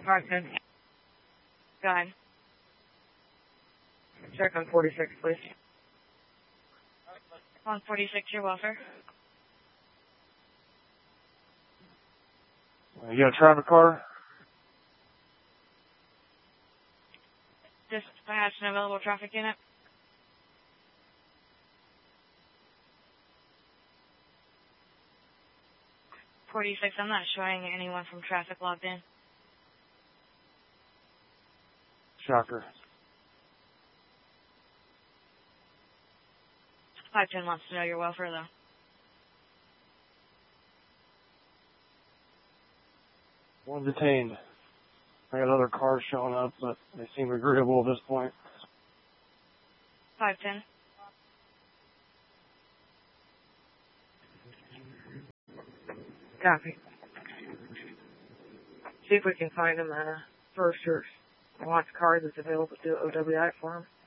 510. Go ahead. Check on 46, please. On 46, your welfare. You got a traffic car? Dispatch an available traffic unit. .46, I'm not showing anyone from traffic logged in. Shocker. 510 wants to know your welfare, though. One detained. I got other cars showing up, but they seem agreeable at this point. 510. Copy. See if we can find him a first or watch car that's available to do OWI for him.